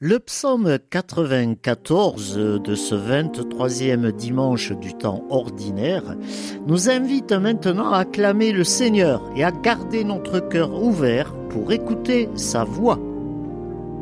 Le psaume 94 de ce 23e dimanche du temps ordinaire nous invite maintenant à acclamer le Seigneur et à garder notre cœur ouvert pour écouter sa voix.